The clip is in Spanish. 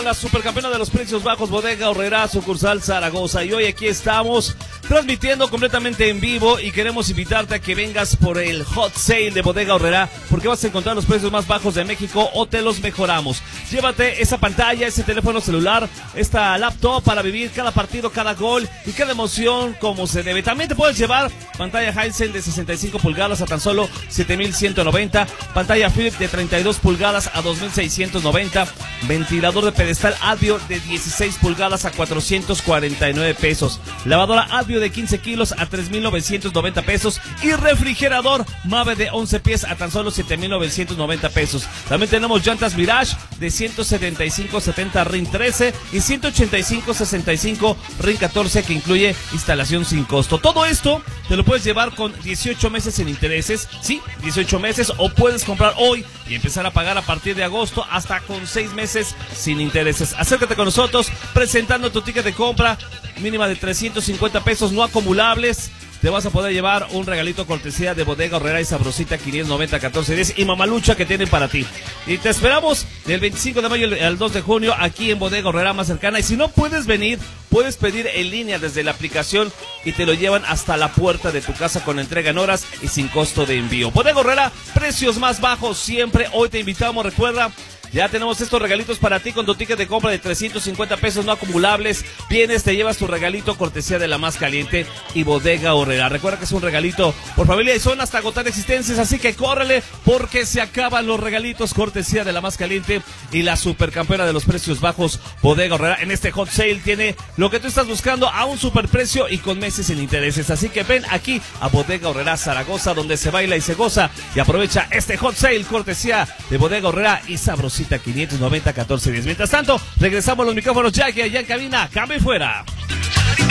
La supercampeona de los precios bajos, Bodega Aurrerá, sucursal Zaragoza. Y hoy aquí estamos transmitiendo completamente en vivo y queremos invitarte a que vengas por el hot sale de Bodega Aurrerá, porque vas a encontrar los precios más bajos de México o te los mejoramos. Llévate esa pantalla, ese teléfono celular, esta laptop para vivir cada partido, cada gol y cada emoción como se debe. También te puedes llevar pantalla Hisense de 65 pulgadas a tan solo 7,190, pantalla Philips de 32 pulgadas a 2,690, ventilador de pedestal Advio de 16 pulgadas a 449 pesos, lavadora Advio de 15 kilos a 3,990 pesos y refrigerador Mave de 11 pies a tan solo 7,990 pesos. También tenemos llantas Mirage de 175/70 RIN 13 y 185/65 RIN 14 que incluye instalación sin costo. Todo esto te lo puedes llevar con 18 meses sin intereses, sí, 18 meses, o puedes comprar hoy y empezar a pagar a partir de agosto hasta con 6 meses sin intereses. Acércate con nosotros presentando tu ticket de compra mínima de 350 pesos no acumulables. Te vas a poder llevar un regalito cortesía de Bodega Aurrerá y Sabrosita 590-1410 y Mamalucha que tienen para ti. Y te esperamos del 25 de mayo al 2 de junio aquí en Bodega Aurrerá más cercana. Y si no puedes venir, puedes pedir en línea desde la aplicación y te lo llevan hasta la puerta de tu casa con entrega en horas y sin costo de envío. Bodega Aurrerá, precios más bajos siempre. Hoy te invitamos, recuerda, ya tenemos estos regalitos para ti con tu ticket de compra de 350 pesos no acumulables. Vienes, te llevas tu regalito cortesía de la más caliente y Bodega Aurrerá. Recuerda que es un regalito por familia y son hasta agotar existencias, así que córrele porque se acaban los regalitos cortesía de la más caliente y la supercampeona de los precios bajos, Bodega Aurrerá. En este hot sale tiene lo que tú estás buscando a un superprecio y con meses sin intereses. Así que ven aquí a Bodega Aurrerá Zaragoza, donde se baila y se goza, y aprovecha este hot sale cortesía de Bodega Aurrerá y Sabrosita 590-1410. Mientras tanto, regresamos los micrófonos ya que allá en cabina, cambio y fuera.